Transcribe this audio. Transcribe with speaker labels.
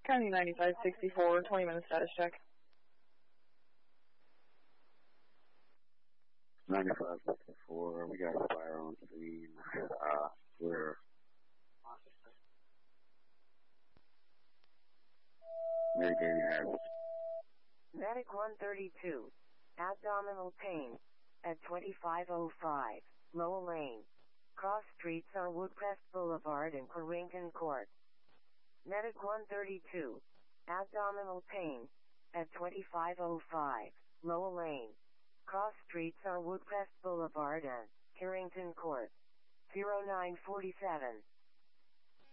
Speaker 1: County 9564, 20-minute status check.
Speaker 2: 9564, we got a fire on scene. We're mitigating hazards.
Speaker 3: Medic 132, abdominal pain, at 2505, Lowell Lane. Cross streets are Woodcrest Boulevard and Carrington Court. Medic 132, abdominal pain, at 2505, Lowell Lane. Cross streets are Woodcrest Boulevard and Carrington Court. 0947.